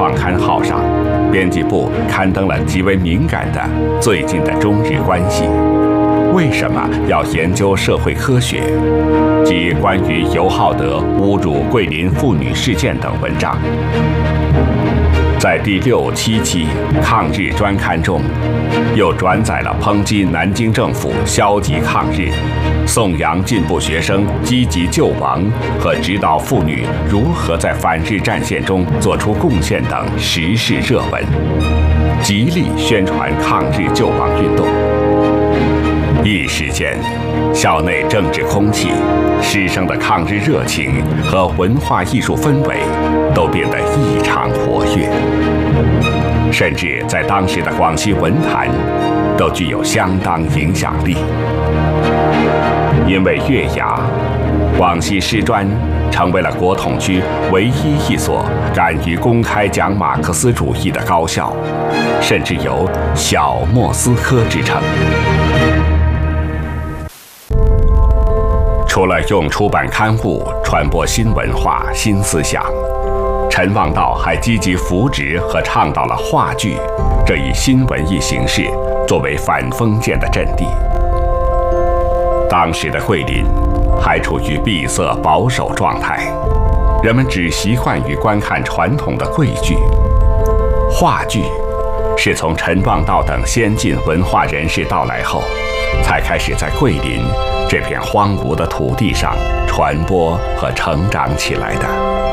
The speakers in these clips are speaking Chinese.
创刊号上，编辑部刊登了极为敏感的最近的中日关系。为什么要研究社会科学？及关于尤浩德侮辱桂林妇女事件等文章。在第6、7期抗日专刊中，又转载了抨击南京政府消极抗日、颂扬进步学生积极救亡和指导妇女如何在反日战线中做出贡献等时事热文，极力宣传抗日救亡运动。一时间，校内政治空气、师生的抗日热情和文化艺术氛围都变得异常活跃，甚至在当时的广西文坛都具有相当影响力。因为月牙，广西师专成为了国统区唯一一所敢于公开讲马克思主义的高校，甚至有“小莫斯科”之称。除了用出版刊物传播新文化、新思想，陈望道还积极扶植和倡导了话剧这一新文艺形式作为反封建的阵地。当时的桂林还处于闭塞保守状态，人们只习惯于观看传统的桂剧。话剧是从陈望道等先进文化人士到来后，才开始在桂林这片荒芜的土地上传播和成长起来的。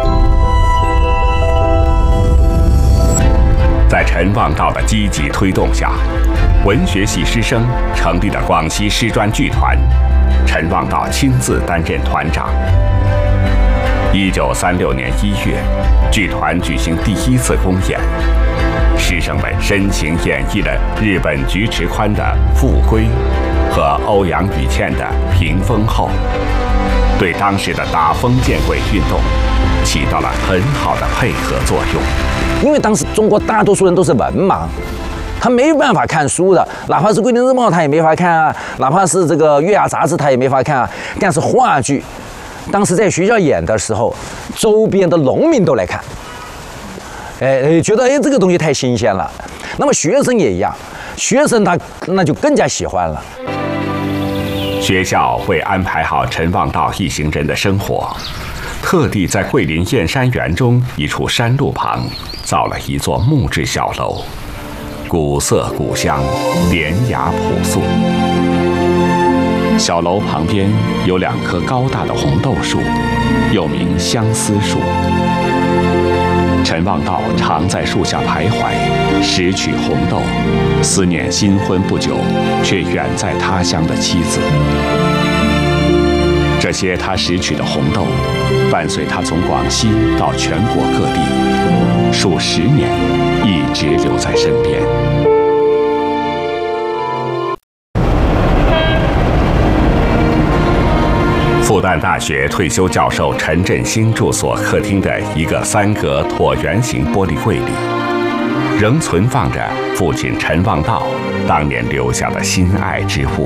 在陈望道的积极推动下，文学系师生成立了广西师专剧团，陈望道亲自担任团长。1936年1月，剧团举行第1次公演，师生们深情演绎了日本菊池宽的《复归》和欧阳予倩的《屏风后》，对当时的打封建鬼运动起到了很好的配合作用。 因为当时中国大多数人都是文盲，他没办法看书的，哪怕是《桂林日报》他也没法看啊，哪怕是这个《月牙》杂志他也没法看啊。但是话剧，当时在学校演的时候，周边的农民都来看，觉得这个东西太新鲜了。那么学生也一样，学生他那就更加喜欢了。 学校为安排好陈望道一行人的生活，特地在桂林燕山园中一处山路旁造了一座木质小楼，古色古香，典雅朴素。小楼旁边有2棵高大的红豆树，又名相思树。陈望道常在树下徘徊，拾取红豆，思念新婚不久却远在他乡的妻子。这些他拾取的红豆，伴随他从广西到全国各地，数10年一直留在身边。复旦大学退休教授陈振兴住所客厅的一个3格椭圆形玻璃柜里，仍存放着父亲陈望道当年留下的心爱之物。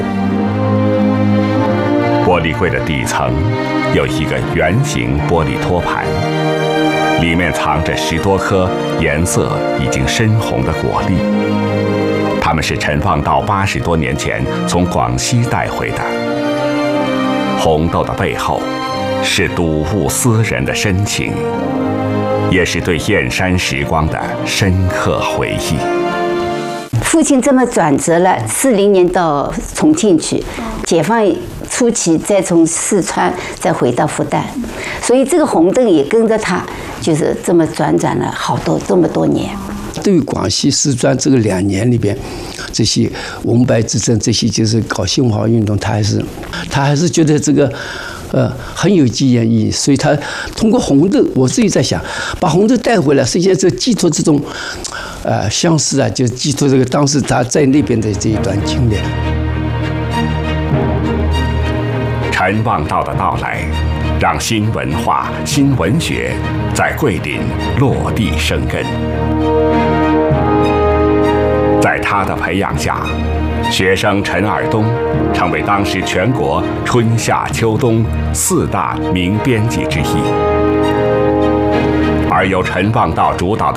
玻璃柜的底层有一个圆形玻璃托盘，里面藏着10多颗颜色已经深红的果粒，它们是陈望道80多年前从广西带回的。红豆的背后，是睹物思人的深情，也是对燕山时光的深刻回忆。 父亲这么转折了，40年到重庆去，解放初期再从四川再回到复旦，所以这个红豆也跟着他，就是这么转了这么多年。 对于广西师专这个2年里边，这些文白之争，这些就是搞新文化运动，他还是觉得这个很有纪念意义，所以他通过红豆，我自己在想，把红豆带回来，实际上这寄托这种相似啊，就寄托这个当时他在那边的这一段经历。 陈望道的到来，让新文化、新文学在桂林落地生根。在他的培养下，学生陈尔东成为当时全国春夏秋冬4大名编辑之一，而由陈望道主导的